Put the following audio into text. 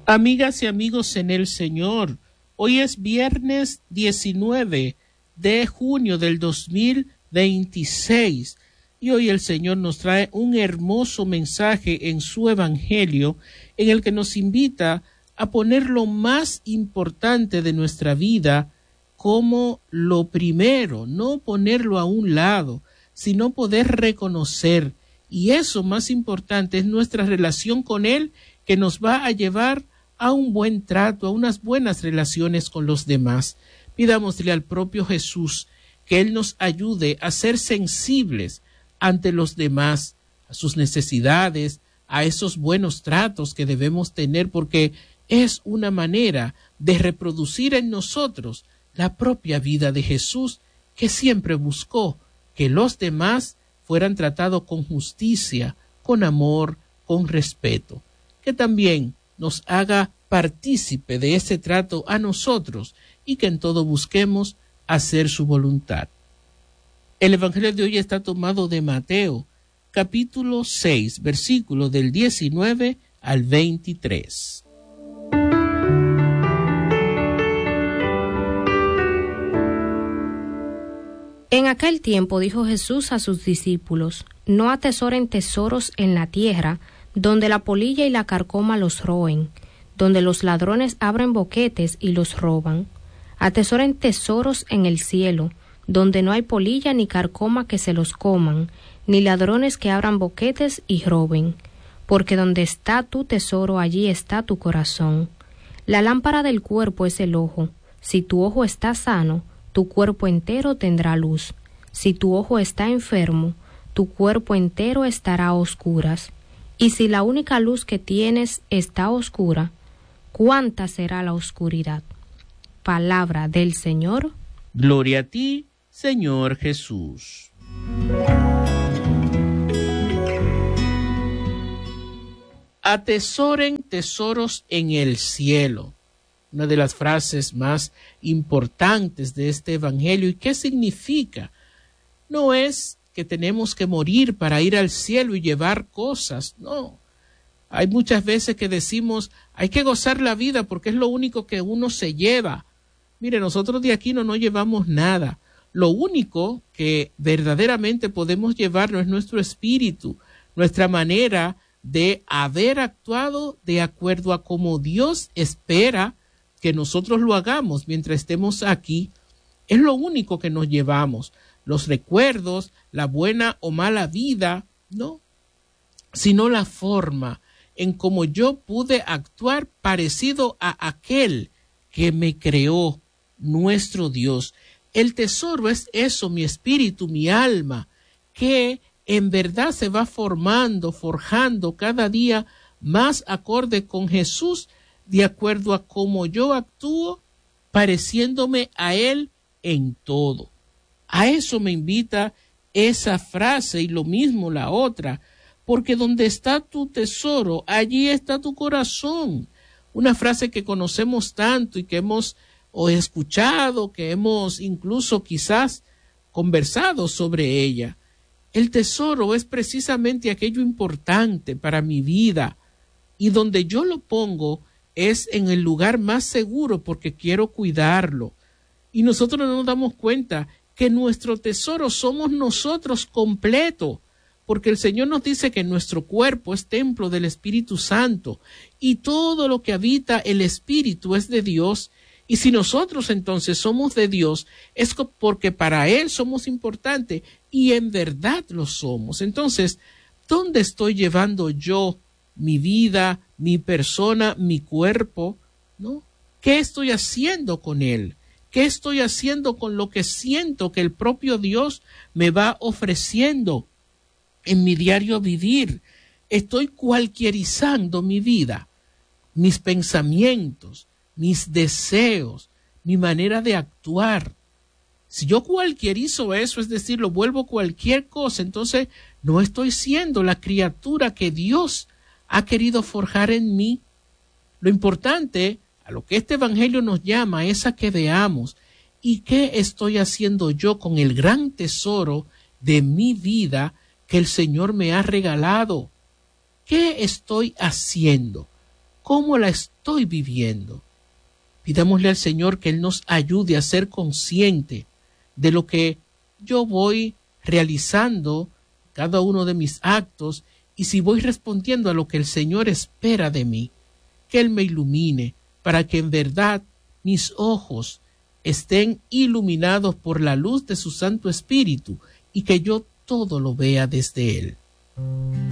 Amigas y amigos en el Señor, hoy es viernes 19 de junio del 2026 y hoy el Señor nos trae un hermoso mensaje en su Evangelio en el que nos invita a poner lo más importante de nuestra vida como lo primero, no ponerlo a un lado, sino poder reconocer, y eso más importante es nuestra relación con Él, que nos va a llevar a un buen trato, a unas buenas relaciones con los demás. Pidámosle al propio Jesús que Él nos ayude a ser sensibles ante los demás, a sus necesidades, a esos buenos tratos que debemos tener, porque es una manera de reproducir en nosotros la propia vida de Jesús, que siempre buscó que los demás fueran tratados con justicia, con amor, con respeto. Que también nos haga partícipe de ese trato a nosotros y que en todo busquemos hacer su voluntad. El Evangelio de hoy está tomado de Mateo, capítulo 6, versículos del 19 al 23. En aquel tiempo dijo Jesús a sus discípulos: No atesoren tesoros en la tierra, donde la polilla y la carcoma los roen, donde los ladrones abren boquetes y los roban. Atesoren tesoros en el cielo, donde no hay polilla ni carcoma que se los coman, ni ladrones que abran boquetes y roben. Porque donde está tu tesoro, allí está tu corazón. La lámpara del cuerpo es el ojo. Si tu ojo está sano, tu cuerpo entero tendrá luz. Si tu ojo está enfermo, tu cuerpo entero estará a oscuras. Y si la única luz que tienes está oscura, ¿cuánta será la oscuridad? Palabra del Señor. Gloria a ti, Señor Jesús. Atesoren tesoros en el cielo. Una de las frases más importantes de este Evangelio. ¿Y qué significa? No es que tenemos que morir para ir al cielo y llevar cosas, no. Hay muchas veces que decimos, hay que gozar la vida porque es lo único que uno se lleva. Mire, nosotros de aquí no llevamos nada. Lo único que verdaderamente podemos llevarnos es nuestro espíritu, nuestra manera de haber actuado de acuerdo a cómo Dios espera que nosotros lo hagamos mientras estemos aquí. Es lo único que nos llevamos. Los recuerdos, la buena o mala vida, no, sino la forma en cómo yo pude actuar parecido a aquel que me creó, nuestro Dios. El tesoro es eso, mi espíritu, mi alma, que en verdad se va formando, forjando cada día más acorde con Jesús, de acuerdo a cómo yo actúo, pareciéndome a Él en todo. A eso me invita esa frase y lo mismo la otra, porque donde está tu tesoro, allí está tu corazón. Una frase que conocemos tanto y que hemos escuchado, que hemos incluso quizás conversado sobre ella. El tesoro es precisamente aquello importante para mi vida, y donde yo lo pongo es en el lugar más seguro porque quiero cuidarlo. Y nosotros no nos damos cuenta que nuestro tesoro somos nosotros completo, porque el Señor nos dice que nuestro cuerpo es templo del Espíritu Santo y todo lo que habita el Espíritu es de Dios. Y si nosotros entonces somos de Dios, es porque para Él somos importantes y en verdad lo somos. Entonces, ¿dónde estoy llevando yo mi vida, mi persona, mi cuerpo? ¿No? ¿Qué estoy haciendo con él? ¿Qué estoy haciendo con lo que siento que el propio Dios me va ofreciendo en mi diario vivir? Estoy cualquierizando mi vida, mis pensamientos, mis deseos, mi manera de actuar. Si yo cualquierizo eso, es decir, lo vuelvo cualquier cosa, entonces no estoy siendo la criatura que Dios ha querido forjar en mí. Lo importante, a lo que este Evangelio nos llama, es a que veamos y qué estoy haciendo yo con el gran tesoro de mi vida que el Señor me ha regalado. ¿Qué estoy haciendo? ¿Cómo la estoy viviendo? Pidámosle al Señor que Él nos ayude a ser consciente de lo que yo voy realizando, cada uno de mis actos, y si voy respondiendo a lo que el Señor espera de mí, que Él me ilumine para que en verdad mis ojos estén iluminados por la luz de su Santo Espíritu y que yo todo lo vea desde Él.